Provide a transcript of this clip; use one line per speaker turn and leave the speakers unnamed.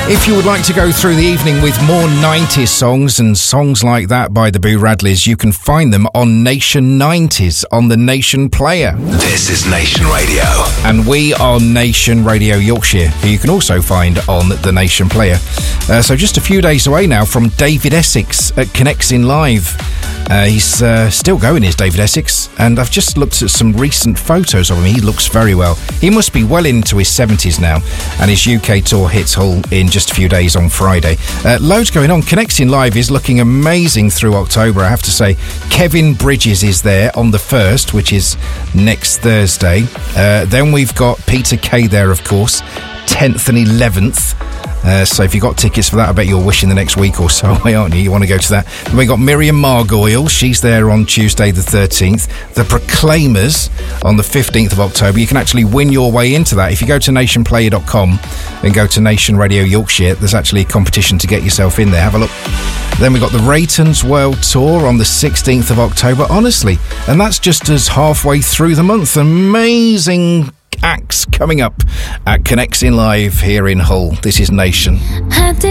If you would like to go through the evening with more 90s songs and songs like that by the Boo Radleys, you can find them on Nation 90s on the Nation Player.
This is Nation Radio.
And we are Nation Radio Yorkshire, who you can also find on the Nation Player. So just a few days away now from David Essex at Connecting Live. He's still going, is David Essex, and I've just looked at some recent photos of him. He looks very well. He must be well into his 70s now, and his UK tour hits Hull in just a few days on Friday. Loads going on. Connecting Live is looking amazing through October, I have to say. Kevin Bridges is there on the 1st, which is next Thursday. Then we've got Peter Kay there, of course, 10th and 11th. So if you've got tickets for that, I bet you're wishing the next week or so away, aren't you? You want to go to that. Then we got Miriam Margoyle. She's there on Tuesday the 13th. The Proclaimers on the 15th of October. You can actually win your way into that. If you go to nationplayer.com and go to Nation Radio Yorkshire, there's actually a competition to get yourself in there. Have a look. Then we got the Raytons World Tour on the 16th of October. Honestly, and that's just as halfway through the month. Amazing acts coming up at Connecting Live here in Hull. This is Nation.